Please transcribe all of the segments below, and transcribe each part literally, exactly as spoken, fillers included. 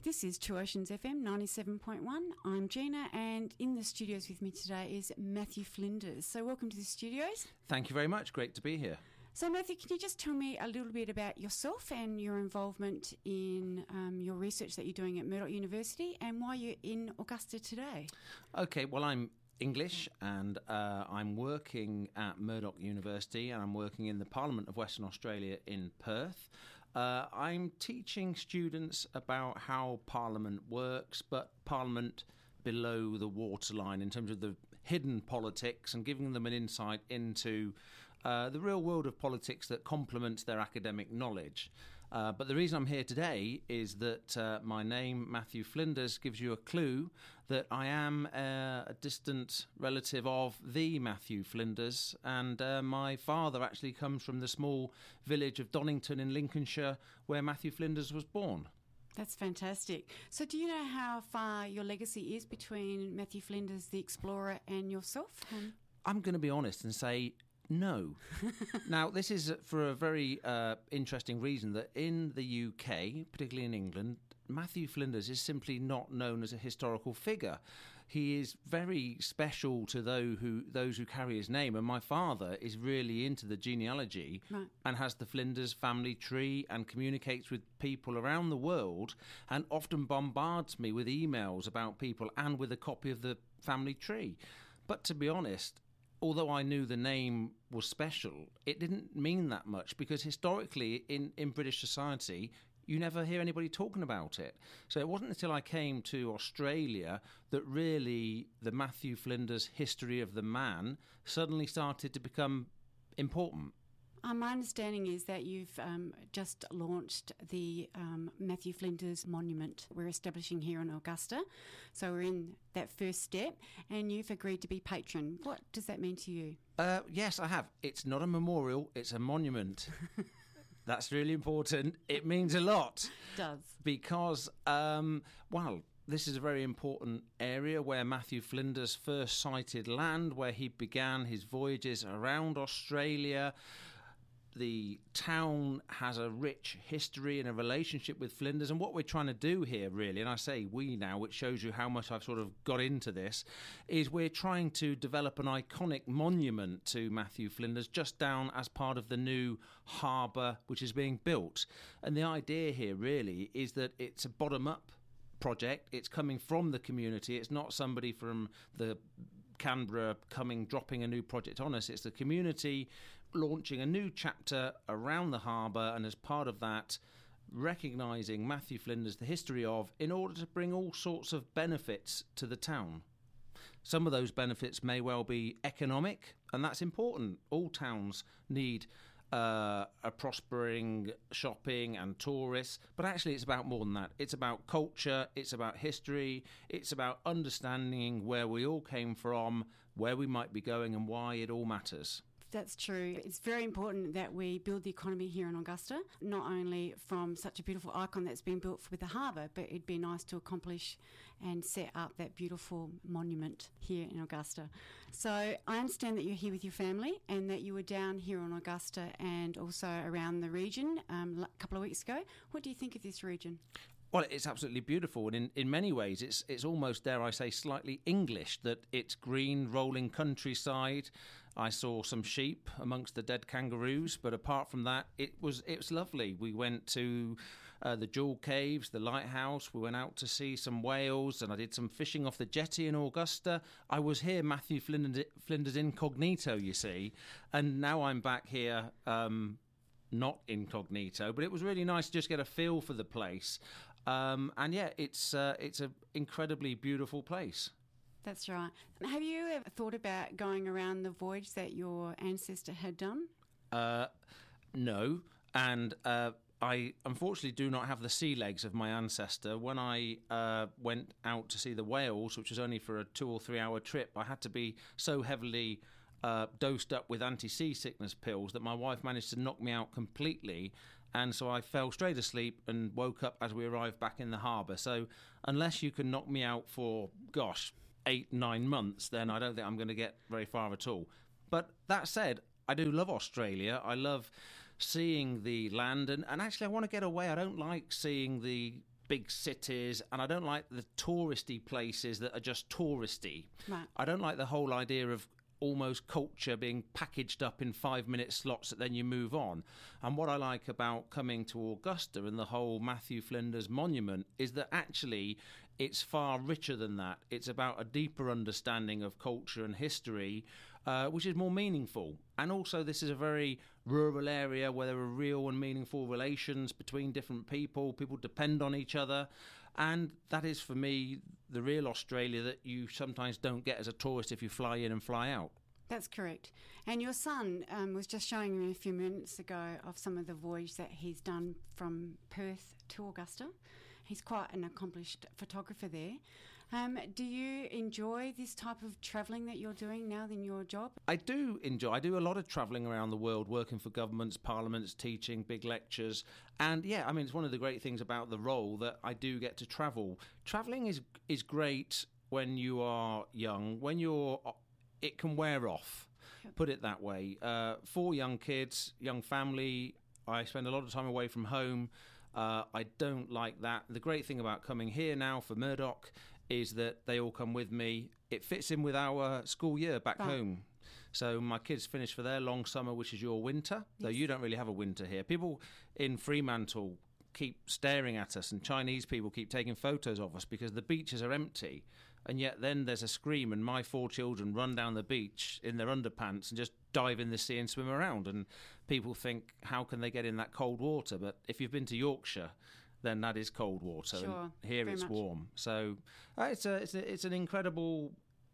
This is Two Oceans F M ninety-seven point one. I'm Gina, and in the studios with me today is Matthew Flinders. So welcome to the studios. Thank you very much. Great to be here. So Matthew, can you just tell me a little bit about yourself and your involvement in um, your research that you're doing at Murdoch University and why you're in Augusta today? Okay, well, I'm English and uh, I'm working at Murdoch University and I'm working in the Parliament of Western Australia in Perth. Uh, I'm teaching students about how Parliament works, but Parliament below the waterline in terms of the hidden politics and giving them an insight into uh, the real world of politics that complements their academic knowledge. Uh, but the reason I'm here today is that uh, my name, Matthew Flinders, gives you a clue that I am uh, a distant relative of the Matthew Flinders, and uh, my father actually comes from the small village of Donington in Lincolnshire where Matthew Flinders was born. That's fantastic. So do you know how far your legacy is between Matthew Flinders, the explorer, and yourself? Um, I'm going to be honest and say no. Now, this is for a very uh, interesting reason, that in the U K, particularly in England, Matthew Flinders is simply not known as a historical figure. He is very special to those who those who carry his name, and my father is really into the genealogy right. and has the Flinders family tree and communicates with people around the world and often bombards me with emails about people and with a copy of the family tree. But to be honest, although I knew the name was special, it didn't mean that much because historically in, in British society, you never hear anybody talking about it. So it wasn't until I came to Australia that really the Matthew Flinders history of the man suddenly started to become important. Um, my understanding is that you've um, just launched the um, Matthew Flinders Monument we're establishing here in Augusta. So we're in that first step, and you've agreed to be patron. What does that mean to you? Uh, yes, I have. It's not a memorial, it's a monument. That's really important. It means a lot. It does. Because, um, well, this is a very important area where Matthew Flinders first sighted land, where he began his voyages around Australia. The town has a rich history and a relationship with Flinders, and what we're trying to do here really, and I say we now, which shows you how much I've sort of got into this, is we're trying to develop an iconic monument to Matthew Flinders just down as part of the new harbour which is being built. And the idea here really is that it's a bottom-up project. It's coming from the community. It's not somebody from the Canberra coming, dropping a new project on us. It's the community launching a new chapter around the harbour, and as part of that, recognising Matthew Flinders, the history of, in order to bring all sorts of benefits to the town. Some of those benefits may well be economic, and that's important. All towns need Uh, a prospering shopping and tourists, but actually it's about more than that. It's about culture, it's about history, it's about understanding where we all came from, where we might be going, and why it all matters. That's true. It's very important that we build the economy here in Augusta, not only from such a beautiful icon that's been built with the harbour, but it'd be nice to accomplish and set up that beautiful monument here in Augusta. So I understand that you're here with your family and that you were down here in Augusta and also around the region um, a couple of weeks ago. What do you think of this region? Well, it's absolutely beautiful, and in, in many ways it's it's almost, dare I say, slightly English, that it's green, rolling countryside. I saw some sheep amongst the dead kangaroos, but apart from that, it was it was lovely. We went to uh, the Jewel Caves, the lighthouse, we went out to see some whales, and I did some fishing off the jetty in Augusta. I was here, Matthew Flinders, Flinders incognito, you see, and now I'm back here um not incognito, but it was really nice to just get a feel for the place. Um, and yeah, it's uh, it's an incredibly beautiful place. That's right. Have you ever thought about going around the voyage that your ancestor had done? Uh, no, and uh, I unfortunately do not have the sea legs of my ancestor. When I uh, went out to see the whales, which was only for a two or three hour trip, I had to be so heavily Uh, dosed up with anti-seasickness pills that my wife managed to knock me out completely, and so I fell straight asleep and woke up as we arrived back in the harbour. So unless you can knock me out for, gosh, eight, nine months, then I don't think I'm going to get very far at all. But that said, I do love Australia. I love seeing the land, and, and actually I want to get away. I don't like seeing the big cities, and I don't like the touristy places that are just touristy. Right. I don't like the whole idea of almost culture being packaged up in five-minute slots that then you move on. And what I like about coming to Augusta and the whole Matthew Flinders Monument is that actually it's far richer than that. It's about a deeper understanding of culture and history, uh, which is more meaningful. And also this is a very rural area where there are real and meaningful relations between different people. People depend on each other. And that is, for me, the real Australia that you sometimes don't get as a tourist if you fly in and fly out. That's correct. And your son um, was just showing me a few minutes ago of some of the voyage that he's done from Perth to Augusta. He's quite an accomplished photographer there. Um, do you enjoy this type of travelling that you're doing now in your job? I do enjoy. I do a lot of travelling around the world, working for governments, parliaments, teaching big lectures. And yeah, I mean, it's one of the great things about the role that I do get to travel. Travelling is is great when you are young. When you're, it can wear off. Yep. Put it that way. Uh, four young kids, young family. I spend a lot of time away from home. Uh, I don't like that. The great thing about coming here now for Murdoch is that they all come with me. It fits in with our school year back right. home. So my kids finish for their long summer, which is your winter, yes. though you don't really have a winter here. People in Fremantle keep staring at us, and Chinese people keep taking photos of us because the beaches are empty. And yet then there's a scream and my four children run down the beach in their underpants and just dive in the sea and swim around. And people think, how can they get in that cold water? But if you've been to Yorkshire, then that is cold water. Sure, and here it's much. warm. So uh, it's, a, it's, a, it's an incredible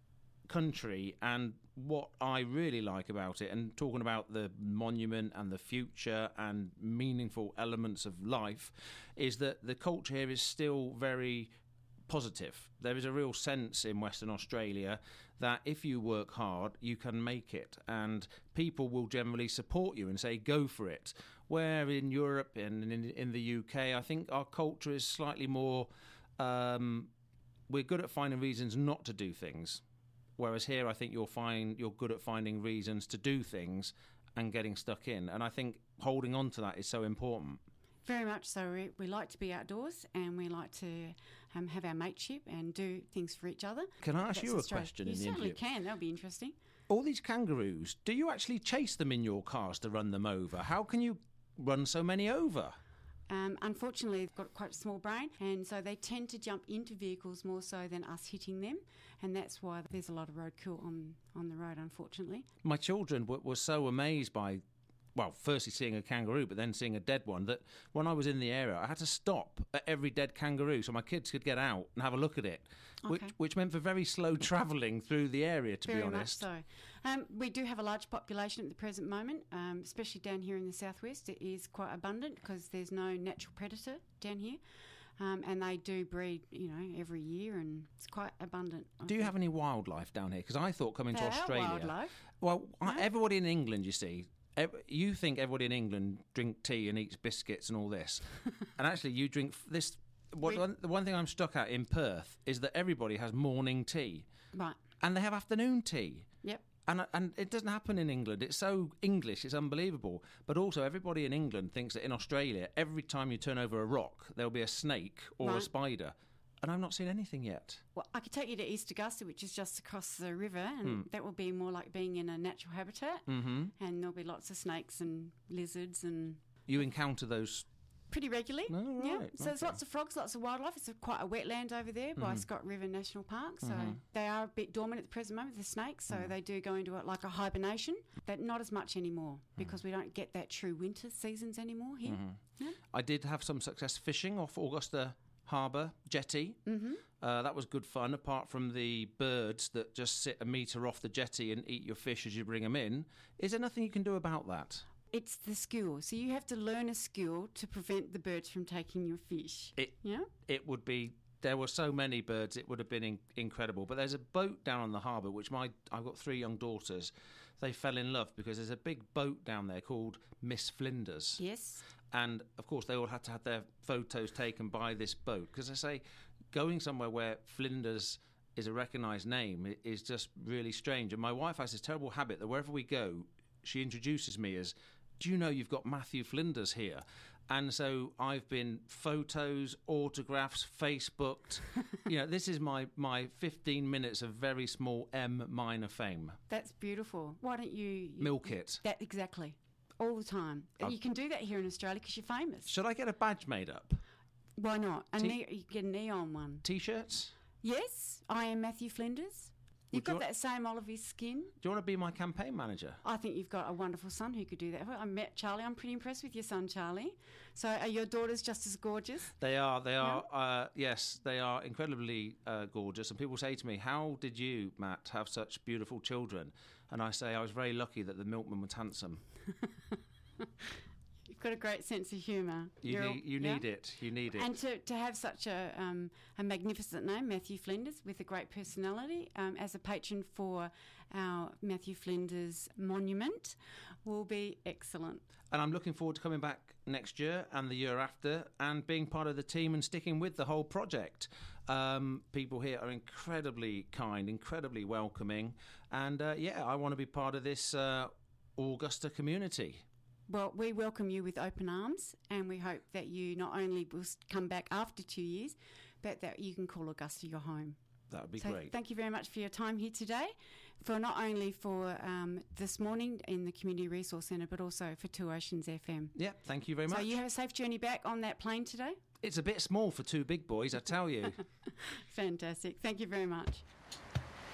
country. And what I really like about it, and talking about the monument and the future and meaningful elements of life, is that the culture here is still very positive. There is a real sense in Western Australia that if you work hard, you can make it, and people will generally support you and say, go for it. Where in Europe and in, in the U K, I think our culture is slightly more, um, we're good at finding reasons not to do things. Whereas here, I think you'll find you're good at finding reasons to do things and getting stuck in. And I think holding on to that is so important. Very much so. We, we like to be outdoors, and we like to um, have our mateship and do things for each other. Can I ask That's you a Australia. question? You in the certainly interview? can. That'll be interesting. All these kangaroos, do you actually chase them in your cars to run them over? How can you run so many over? Um, unfortunately, they've got quite a small brain, and so they tend to jump into vehicles more so than us hitting them, and that's why there's a lot of roadkill on, on the road, unfortunately. My children w- were so amazed by, well, firstly seeing a kangaroo, but then seeing a dead one, that when I was in the area, I had to stop at every dead kangaroo so my kids could get out and have a look at it, okay. which, which meant for very slow travelling through the area, to very be honest. Very much so. Um, we do have a large population at the present moment, um, especially down here in the southwest. It is quite abundant because there's no natural predator down here. Um, and they do breed, you know, every year, and it's quite abundant. I Do you think. have any wildlife down here? Because I thought coming There to are Australia... wildlife. Well, No? I, everybody in England, you see, ev- you think everybody in England drink tea and eats biscuits and all this. And actually, you drink f- this... What, We- one, the one thing I'm stuck at in Perth is that everybody has morning tea. Right. And they have afternoon tea. Yep. And and it doesn't happen in England. It's so English, it's unbelievable. But also, everybody in England thinks that in Australia, every time you turn over a rock, there'll be a snake or Right. a spider. And I've not seen anything yet. Well, I could take you to East Augusta, which is just across the river, and Hmm. that will be more like being in a natural habitat. Mm-hmm. And there'll be lots of snakes and lizards and You encounter those... pretty regularly. Oh, Yeah. right, So there's okay. lots of frogs, lots of wildlife. It's a, quite a wetland over there by Mhm. Scott River National Park. So Mhm. they are a bit dormant at the present moment, the snakes. So Mhm. they do go into a, like a hibernation, but not as much anymore because we don't get that true winter seasons anymore here. Mhm. Yeah. I did have some success fishing off Augusta Harbour jetty. Mm-hmm. Uh, that was good fun, apart from the birds that just sit a metre off the jetty and eat your fish as you bring them in. Is there nothing you can do about that? It's the skill. So you have to learn a skill to prevent the birds from taking your fish. It Yeah. it would be... There were so many birds, it would have been in, incredible. But there's a boat down on the harbour, which my... I've got three young daughters. They fell in love because there's a big boat down there called Miss Flinders. Yes. And, of course, they all had to have their photos taken by this boat. Because I say, going somewhere where Flinders is a recognised name i- is just really strange. And my wife has this terrible habit that wherever we go, she introduces me as, do you know you've got Matthew Flinders here? And so I've been photos, autographs, Facebooked. You know, this is my, my fifteen minutes of very small M minor fame. That's beautiful. Why don't you... Milk it. That, exactly. All the time. And I've, you can do that here in Australia because you're famous. Should I get a badge made up? Why not? A T- ne- you get a neon one. T-shirts? Yes, I am Matthew Flinders. You've Would you got want- that same Olive skin. Do you want to be my campaign manager? I think you've got a wonderful son who could do that. I met Charlie. I'm pretty impressed with your son, Charlie. So are your daughters just as gorgeous? They are, they are, uh, yes, they are incredibly uh, gorgeous. And people say to me, how did you, Matt, have such beautiful children? And I say I was very lucky that the milkman was handsome. You've got a great sense of humour. You You're- need, you yeah? need it. You need it. And to, to have such a um, a magnificent name, Matthew Flinders, with a great personality, um, as a patron for our Matthew Flinders monument, will be excellent. And I'm looking forward to coming back next year and the year after and being part of the team and sticking with the whole project. Um, people here are incredibly kind, incredibly welcoming. And uh, yeah, I want to be part of this uh, Augusta community. Well, we welcome you with open arms, and we hope that you not only will s- come back after two years, but that you can call Augusta your home. That would be So great. thank you very much for your time here today, for not only for um, this morning in the Community Resource Centre, but also for Two Oceans F M. Yeah, thank you very much. So you have a safe journey back on that plane today? It's a bit small for two big boys, I tell you. Fantastic. Thank you very much.